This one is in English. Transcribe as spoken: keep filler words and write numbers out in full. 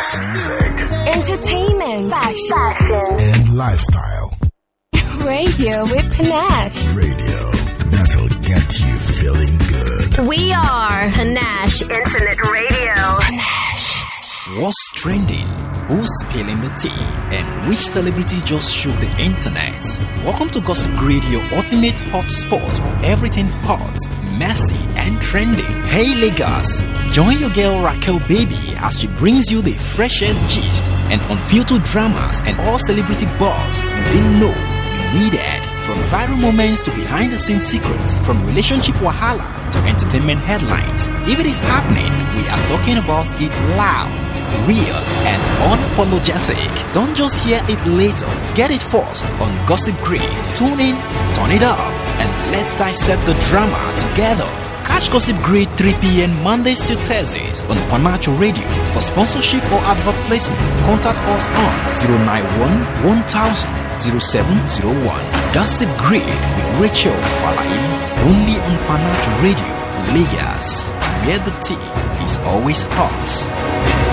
best music, entertainment, fashion, and lifestyle. Radio with Panache. Radio that'll get you feeling good. We are Panache Internet Radio. Panache. What's trending? Who's spilling the tea? And which celebrity just shook the internet? Welcome to Gossip Grid, your ultimate hotspot for everything hot, messy, and trending. Hey Lagos! Join your girl Raquel Baby as she brings you the freshest gist and unfiltered dramas and all celebrity buzz you didn't know you needed. From viral moments to behind-the-scenes secrets, from relationship wahala to entertainment headlines. If it is happening, we are talking about it loud, real, and unapologetic. Don't just hear it later. Get it first on Gossip Grid. Tune in, turn it up, and let's dissect the drama together. Catch Gossip Grid three p.m. Mondays till Thursdays on Panache Radio. For sponsorship or advert placement, contact us on zero nine one one thousand zero seven zero one. Gossip Grid with Rachel Falaye, only on Panache Radio, Lagos, where the tea is always hot.